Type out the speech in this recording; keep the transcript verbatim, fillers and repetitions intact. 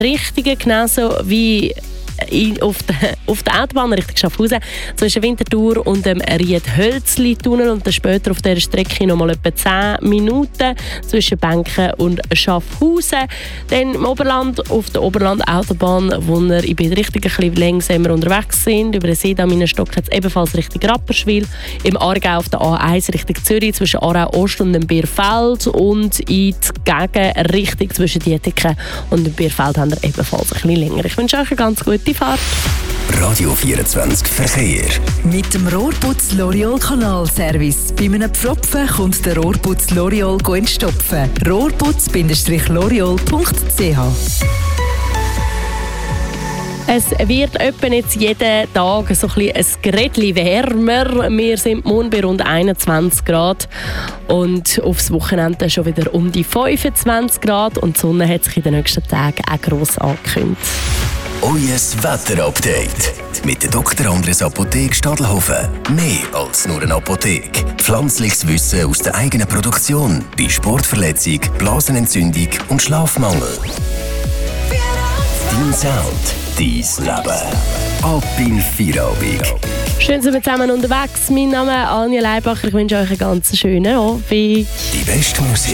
Richtige, genauso wie auf der, auf der Autobahn Richtung Schaffhausen zwischen Winterthur und dem Ried-Hölzli-Tunnel und dann später auf dieser Strecke noch mal etwa zehn Minuten zwischen Benken und Schaffhausen. Dann im Oberland, auf der Oberland-Autobahn, wo wir in beide Richtungen ein bisschen langsamer unterwegs sind. Über den See am Stock hat es ebenfalls Richtung Rapperswil. Im Aargau auf der A eins Richtung Zürich zwischen Aarau-Ost und dem Bierfeld und in die Gegenrichtung zwischen Dietiken und dem Bierfeld haben wir ebenfalls ein bisschen länger. Ich wünsche euch eine ganz gute Fahrt. Radio vierundzwanzig Verkehr. Mit dem Rohrputz L'Oreal Kanalservice. Bei einem Pfropfen kommt der Rohrputz L'Oreal entstopfen. rohrputz Loreal punkt c h. Es wird etwa jetzt jeden Tag so ein, ein Grädchen wärmer. Wir sind morgen bei rund einundzwanzig Grad und aufs Wochenende schon wieder um die fünfundzwanzig Grad und die Sonne hat sich in den nächsten Tagen auch gross angekündigt. Euer Wetterupdate mit der Doktor Andres Apotheke Stadelhofen. Mehr als nur eine Apotheke. Pflanzliches Wissen aus der eigenen Produktion bei Sportverletzung, Blasenentzündung und Schlafmangel. Dein Sound, dein Leben. Ab in Feierabend. Schön sind wir zusammen unterwegs. Mein Name ist Anja Leibacher. Ich wünsche euch einen ganz schönen Abend. Die beste Musik.